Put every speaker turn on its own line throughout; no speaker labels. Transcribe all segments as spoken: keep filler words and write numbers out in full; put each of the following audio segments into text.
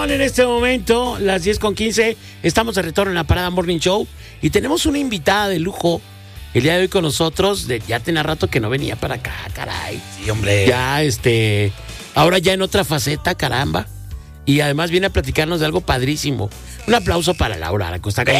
En este momento, las diez con quince, estamos de retorno en la Parada Morning Show y tenemos una invitada de lujo el día de hoy con nosotros. De, ya tenía rato que no venía para acá, caray.
Sí, hombre.
Ya, este, ahora ya en otra faceta, caramba. Y además viene a platicarnos de algo padrísimo. Un aplauso para Laura, la que está acá.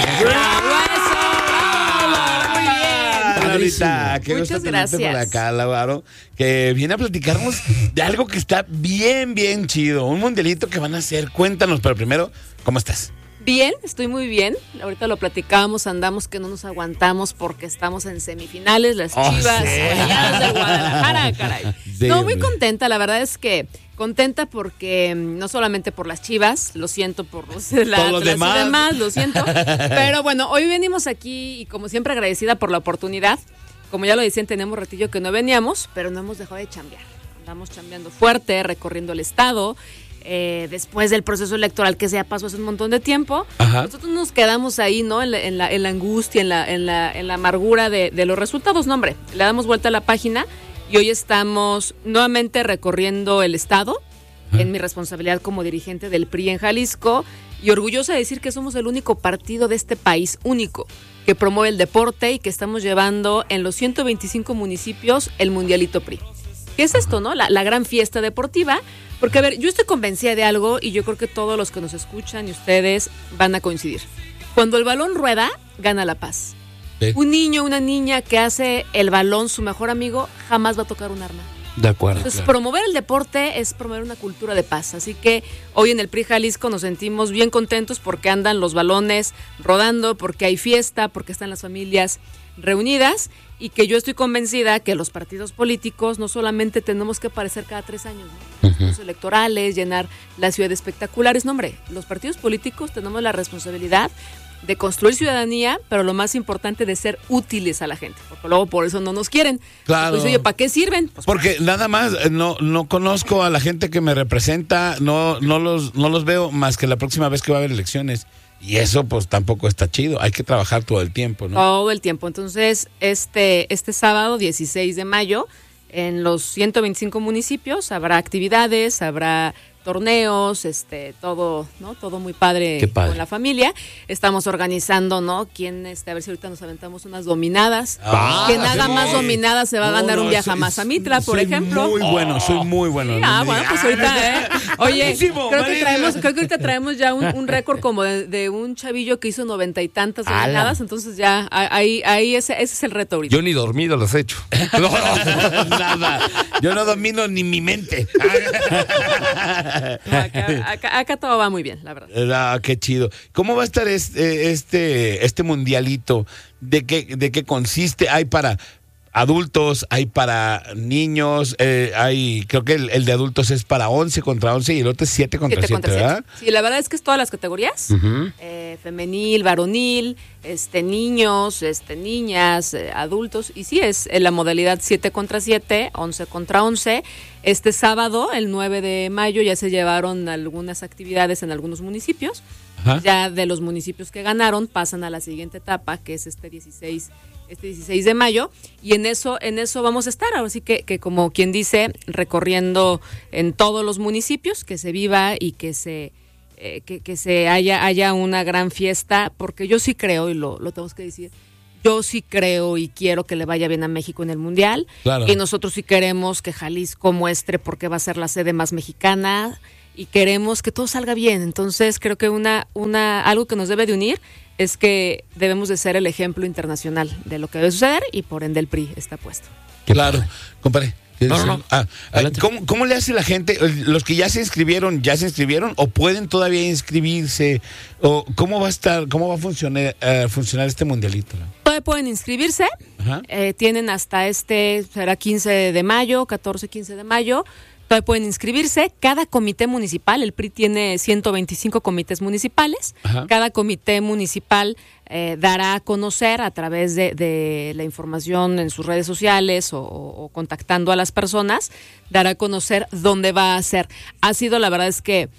Laurita, qué
Muchas
gusto tenerte por
gracias.
acá, Lauro, que viene a platicarnos de algo que está bien, bien chido. Un mundialito que van a hacer. Cuéntanos, pero primero, ¿cómo estás?
Bien, estoy muy bien. Ahorita lo platicábamos, andamos que no nos aguantamos porque estamos en semifinales, las
Oh,
Chivas,
sí.
Rayadas de Guadalajara, caray.
Sí,
No, muy
hombre.
contenta, la verdad es que contenta porque mm, no solamente por las Chivas, lo siento por los, la,
Todos los
las
demás.
demás, lo siento. Pero bueno, hoy venimos aquí y como siempre agradecida por la oportunidad. Como ya lo decían, tenemos ratillo que no veníamos, pero no hemos dejado de chambear. Andamos chambeando fuerte, recorriendo el estado. Eh, después del proceso electoral que se ya pasó hace un montón de tiempo,
Ajá.
nosotros nos quedamos ahí, ¿no? En la, en la, en la angustia, en la, en la, en la amargura de, de los resultados. No, hombre, le damos vuelta a la página y hoy estamos nuevamente recorriendo el estado en mi responsabilidad como dirigente del P R I en Jalisco y orgullosa de decir que somos el único partido de este país, único, que promueve el deporte y que estamos llevando en los ciento veinticinco municipios el Mundialito P R I. ¿Qué es esto, no? La, la gran fiesta deportiva. Porque, a ver, yo estoy convencida de algo y yo creo que todos los que nos escuchan y ustedes van a coincidir. Cuando el balón rueda, gana la paz.
Sí.
Un niño, una niña que hace el balón su mejor amigo, jamás va a tocar un arma.
De acuerdo.
Entonces, promover el deporte es promover una cultura de paz. Así que hoy en el P R I Jalisco nos sentimos bien contentos porque andan los balones rodando, porque hay fiesta, porque están las familias reunidas y que yo estoy convencida que los partidos políticos no solamente tenemos que aparecer cada tres años, ¿no? Uh-huh. Los electorales, llenar la ciudad de espectaculares. No, hombre, los partidos políticos tenemos la responsabilidad de construir ciudadanía, pero lo más importante de ser útiles a la gente, porque luego por eso no nos quieren.
Claro.
Pues, oye, ¿para qué sirven? Pues,
Porque nada más eh, no no conozco a la gente que me representa, no no los no los veo más que la próxima vez que va a haber elecciones. Y eso pues tampoco está chido, hay que trabajar todo el tiempo, ¿no?
Todo el tiempo. Entonces, este este sábado dieciséis de mayo en los ciento veinticinco municipios habrá actividades, habrá torneos, este, todo, ¿no? Todo muy padre,
Qué padre.
con la familia. Estamos organizando, ¿no? Quién, este, a ver si ahorita nos aventamos unas dominadas.
Ah,
Quien haga
sí.
más dominadas se va a
No,
ganar
no,
un viaje
soy-
a Mazamitla, por
soy
ejemplo.
Muy bueno, soy muy bueno.
Sí,
No
ah,
me
bueno,
digas.
pues ahorita, ¿eh? Oye,
Buenísimo,
creo que
buenísimo.
traemos, creo que ahorita traemos ya un, un récord como de, de un chavillo que hizo noventa y tantas
¡Hala!
dominadas, entonces ya, ahí, ahí ese, ese es el reto ahorita.
Yo ni dormido los he hecho.
Nada. Yo no domino ni mi mente.
No, acá, acá, acá todo va muy bien, la verdad.
Ah, qué chido. ¿Cómo va a estar este este, este mundialito? ¿De qué, de qué consiste? ¿Hay para adultos? ¿Hay para niños? Eh, hay, creo que el, el de adultos es para once contra once y el otro es siete contra
Siete
siete,
contra siete.
¿verdad?
Sí, la verdad es que es todas las categorías.
Uh-huh.
Eh, femenil, varonil, este, niños, este, niñas, eh, adultos. Y sí, es en la modalidad siete contra siete, once contra once. Este sábado, el nueve de mayo, ya se llevaron algunas actividades en algunos municipios.
Ajá.
Ya de los municipios que ganaron pasan a la siguiente etapa, que es este dieciséis, este dieciséis de mayo, y en eso, en eso vamos a estar. Ahora sí que, que como quien dice, recorriendo en todos los municipios, que se viva y que se eh, que, que se haya, haya una gran fiesta, porque yo sí creo, y lo, lo tenemos que decir, yo sí creo y quiero que le vaya bien a México en el Mundial.
Claro.
Y nosotros sí queremos que Jalisco muestre porque va a ser la sede más mexicana y queremos que todo salga bien. Entonces creo que una, una, algo que nos debe de unir es que debemos de ser el ejemplo internacional de lo que debe suceder y por ende el P R I está puesto.
Claro, compadre.
No, no, no.
Ah, ah,
Adelante.
¿cómo, ¿Cómo le hace la gente? ¿Los que ya se inscribieron, ya se inscribieron o pueden todavía inscribirse? ¿O cómo va a estar, cómo va a funcionar, uh, funcionar este mundialito?
Todavía pueden inscribirse,
Ajá.
eh, tienen hasta este, será quince de mayo, catorce, quince de mayo, todavía pueden inscribirse. Cada comité municipal, el P R I tiene ciento veinticinco comités municipales,
Ajá.
cada comité municipal eh, dará a conocer a través de, de la información en sus redes sociales o, o contactando a las personas, dará a conocer dónde va a ser. Ha sido, la verdad es que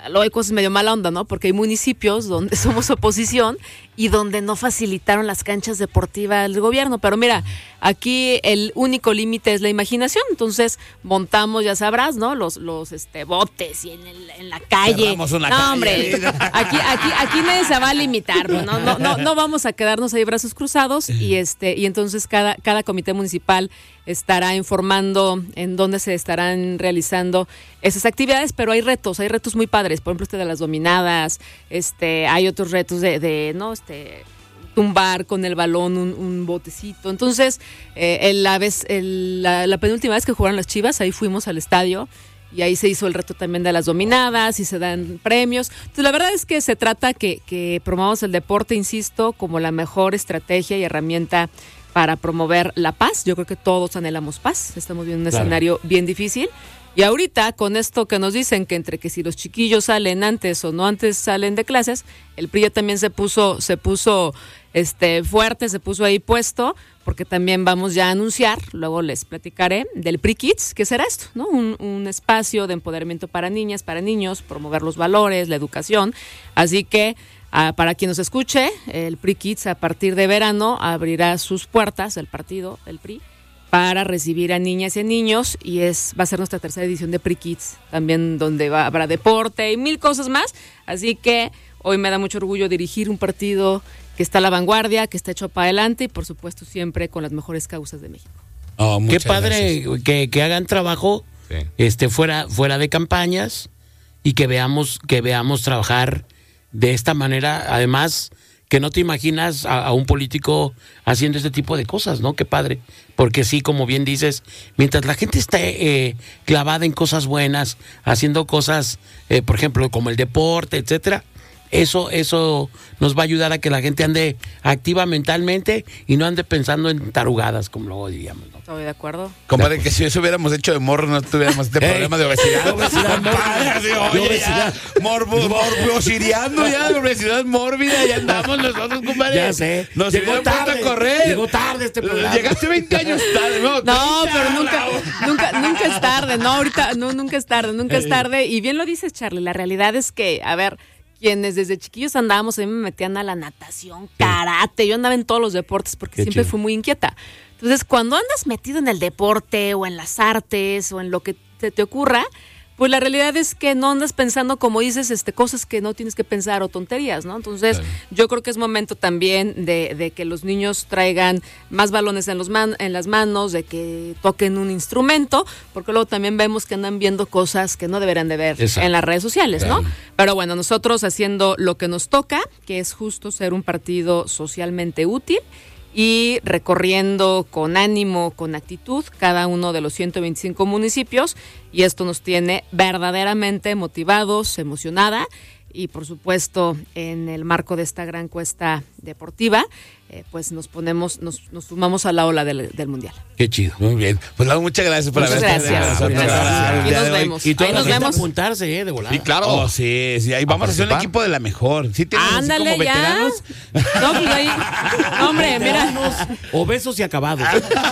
luego hay cosas medio mala onda, ¿no? Porque hay municipios donde somos oposición y donde no facilitaron las canchas deportivas del gobierno. Pero mira, aquí el único límite es la imaginación. Entonces montamos, ya sabrás, ¿no? Los, los este, botes y en, el, en la calle.
Cerramos una
no,
calle.
hombre, aquí, aquí, aquí nadie se va a limitar, ¿no? No, no, no, no vamos a quedarnos ahí brazos cruzados y este, y entonces cada, cada comité municipal estará informando en dónde se estarán realizando esas actividades, pero hay retos, hay retos muy padres, por ejemplo este de las dominadas, este, hay otros retos de, de no, este, tumbar con el balón un, un botecito. Entonces, eh, el, la, vez, el, la, la penúltima vez que jugaron las Chivas, ahí fuimos al estadio y ahí se hizo el reto también de las dominadas y se dan premios. Entonces, la verdad es que se trata que, que promovamos el deporte, insisto, como la mejor estrategia y herramienta para promover la paz. Yo creo que todos anhelamos paz. Estamos viendo un
Claro.
escenario bien difícil. Y ahorita, con esto que nos dicen que entre que si los chiquillos salen antes o no antes salen de clases, el P R I ya también se puso, se puso este, fuerte, se puso ahí puesto, porque también vamos ya a anunciar, luego les platicaré, del P R I Kids, que será esto, ¿no? Un, un espacio de empoderamiento para niñas, para niños, promover los valores, la educación. Así que Ah, para quien nos escuche, el P R I Kids a partir de verano abrirá sus puertas, el partido, el P R I, para recibir a niñas y a niños, y es va a ser nuestra tercera edición de P R I Kids, también donde va, habrá deporte y mil cosas más. Así que hoy me da mucho orgullo dirigir un partido que está a la vanguardia, que está hecho para adelante y por supuesto siempre con las mejores causas de México.
Oh,
Qué
muchas
padre
gracias.
que, que hagan trabajo
Sí.
este, fuera, fuera de campañas y que veamos, que veamos trabajar de esta manera, además que no te imaginas a, a un político haciendo este tipo de cosas, ¿no? Qué padre, porque sí, como bien dices, mientras la gente esté eh, clavada en cosas buenas, haciendo cosas, eh, por ejemplo, como el deporte, etcétera, eso, eso nos va a ayudar a que la gente ande activa mentalmente y no ande pensando en tarugadas, como luego diríamos, ¿no?
¿Estoy de acuerdo?
Compadre, que si eso hubiéramos hecho de morro, no tuviéramos este
Ey.
problema de obesidad.
De obesidad
Compadre, así,
mórbida.
oye,
De obesidad.
ya, morbo, morbo, siriando ya, de obesidad mórbida, ya andamos nosotros, compadre.
Ya sé.
Nos
Llegó
hubieran puesto
tarde.
a correr.
Llegó tarde este programa.
Llegaste veinte años tarde, ¿no?
No,
treinta,
pero nunca,
bravo.
nunca, nunca es tarde, no, ahorita, no, nunca es tarde, nunca es tarde. Y bien lo dices, Charlie, la realidad es que, a ver, quienes desde chiquillos andábamos, a mí me metían a la natación, karate, yo andaba en todos los deportes porque
Qué
siempre
chido.
fui muy inquieta. Entonces, cuando andas metido en el deporte o en las artes o en lo que te, te ocurra, pues la realidad es que no andas pensando, como dices, este, cosas que no tienes que pensar o tonterías, ¿no? Entonces,
Claro.
yo creo que es momento también de, de que los niños traigan más balones en, los man, en las manos, de que toquen un instrumento, porque luego también vemos que andan viendo cosas que no deberían de ver
Exacto.
en las redes sociales,
Claro.
¿no? Pero bueno, nosotros haciendo lo que nos toca, que es justo ser un partido socialmente útil, y recorriendo con ánimo, con actitud, cada uno de los ciento veinticinco municipios, y esto nos tiene verdaderamente motivados, emocionada, y por supuesto en el marco de esta gran encuesta deportiva, eh, pues nos ponemos, nos, nos sumamos a la ola del, del Mundial.
Qué chido.
Muy bien. Pues Lau, muchas gracias por
Muchas
haber estado
gracias.
con nosotros.
Muchas gracias.
el
Aquí
día
nos
de hoy.
vemos.
Y toda
Ahí
la
nos
gente
vemos.
apuntarse, ¿eh? De volada.
Sí, claro.
Oh, sí, sí. Ahí vamos a hacer un
participar?
equipo de la mejor. Sí, tenemos así
Ándale
como
ya.
veteranos.
No, pues ahí. No, hombre, mira.
Obesos y acabados.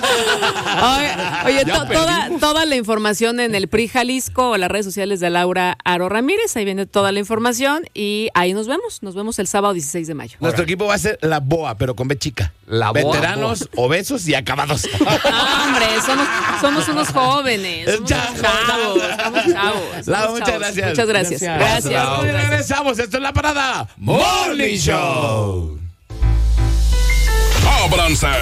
Oye, oye, to- toda, toda la información en el P R I Jalisco o las redes sociales de Laura Aro Ramírez, ahí viene toda la información y ahí nos vemos, nos vemos el sábado dieciséis de mayo.
Nuestro equipo va a ser la boa, pero con B chica.
La boa.
Veteranos, obesos y acabados.
Ah, hombre, somos, somos unos jóvenes, somos
Ya,
unos chavos, estamos chavos.
Lau,
somos
muchas
chavos.
gracias.
Muchas gracias.
Gracias.
Gracias.
Nosotros
gracias.
regresamos. Esto es La Parada Morning Show.
Ábranse